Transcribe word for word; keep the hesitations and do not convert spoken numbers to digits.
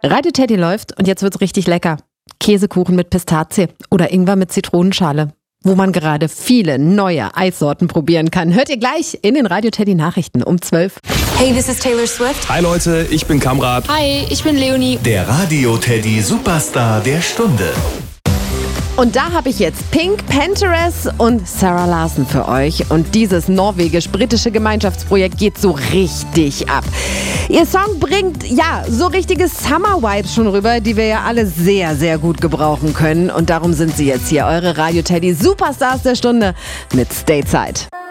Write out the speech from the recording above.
Radio Teddy läuft und jetzt wird's richtig lecker. Käsekuchen mit Pistazie oder Ingwer mit Zitronenschale, wo man gerade viele neue Eissorten probieren kann. Hört ihr gleich in den Radio Teddy Nachrichten um zwölf. Hey, this is Taylor Swift. Hi Leute, ich bin Kamrat. Hi, ich bin Leonie. Der Radio Teddy Superstar der Stunde. Und da habe ich jetzt Pink, Panteress und Sarah Larson für euch. Und dieses norwegisch-britische Gemeinschaftsprojekt geht so richtig ab. Ihr Song bringt, ja, so richtige Summer-Vibes schon rüber, die wir ja alle sehr, sehr gut gebrauchen können. Und darum sind sie jetzt hier, eure Radio Teddy Superstars der Stunde mit Stateside.